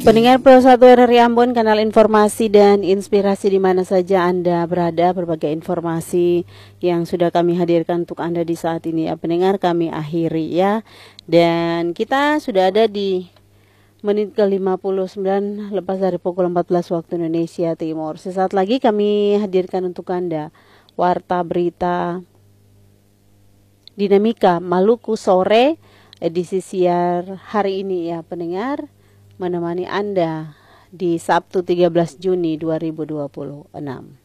Pendengar Pro 1 RRI Ambon, kanal informasi dan inspirasi di mana saja Anda berada, berbagai informasi yang sudah kami hadirkan untuk Anda di saat ini. Ya, pendengar, kami akhiri ya. Dan kita sudah ada di menit ke-59 lepas dari pukul 14 waktu Indonesia Timur. Sesaat lagi kami hadirkan untuk Anda Warta Berita Dinamika Maluku Sore edisi siar hari ini ya pendengar, menemani Anda di Sabtu 13 Juni 2026.